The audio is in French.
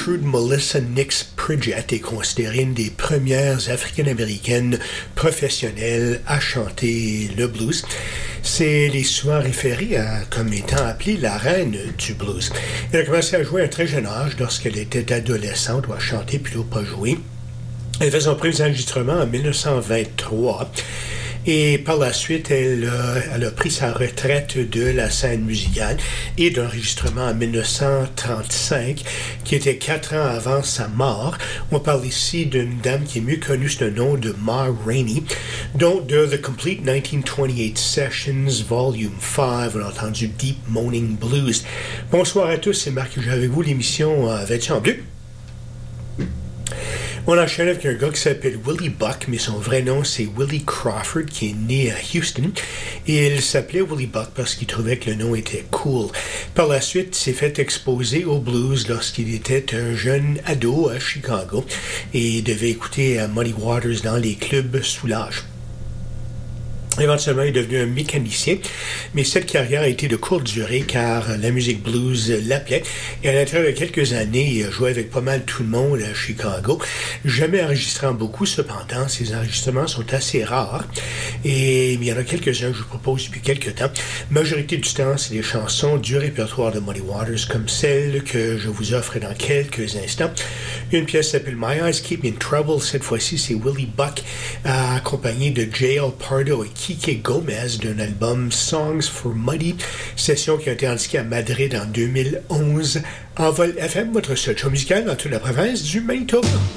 Gertrude Melissa Nix Pridgett est considérée une des premières africaines-américaines professionnelles à chanter le blues. Elle est souvent référée comme étant appelée la reine du blues. Elle a commencé à jouer à un très jeune âge lorsqu'elle était adolescente, ou à chanter plutôt pas jouer. Elle fait son premier enregistrement en 1923. Et par la suite, elle a pris sa retraite de la scène musicale et d'enregistrement en 1935, qui était 4 ans avant sa mort. On parle ici d'une dame qui est mieux connue sous le nom de Ma Rainey, dont de The Complete 1928 Sessions, Volume 5, on a entendu Deep Moaning Blues. Bonsoir à tous, c'est Marc que j'ai avec vous, l'émission Vêtus en bleu. On enchaîne avec un gars qui s'appelle Willie Buck, mais son vrai nom c'est Willie Crawford, qui est né à Houston. Et il s'appelait Willie Buck parce qu'il trouvait que le nom était cool. Par la suite, il s'est fait exposer au blues lorsqu'il était un jeune ado à Chicago et devait écouter Muddy Waters dans les clubs sous l'âge. Éventuellement, il est devenu un mécanicien, mais cette carrière a été de courte durée car la musique blues l'appelait. Et à l'intérieur de quelques années, il a joué avec pas mal tout le monde à Chicago, jamais enregistrant beaucoup. Cependant, ses enregistrements sont assez rares et il y en a quelques-uns que je vous propose depuis quelques temps. La majorité du temps, c'est des chansons du répertoire de Muddy Waters, comme celle que je vous offre dans quelques instants. Une pièce s'appelle My Eyes Keep Me in Trouble. Cette fois-ci, c'est Willie Buck accompagné de J.L. Pardo et Kike Gomez d'un album Songs for Muddy, session qui a été indiquée à Madrid en 2011. Envol FM, votre seul show musical dans toute la province du Manitoba.